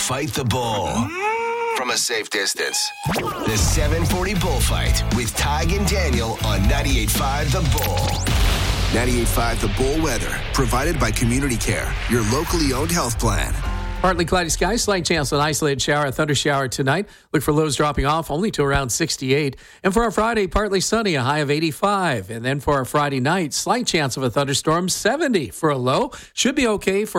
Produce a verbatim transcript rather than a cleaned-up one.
fight the bull from a safe distance. The seven forty Bullfight with Tig and Daniel on ninety-eight point five The Bull. ninety-eight point five The Bull weather, provided by Community Care, your locally owned health plan. Partly cloudy skies, slight chance of an isolated shower, a thunder shower tonight. Look for lows dropping off only to around sixty-eight. And for our Friday, partly sunny, a high of eighty-five. And then for our Friday night, slight chance of a thunderstorm, seventy for a low. Should be okay for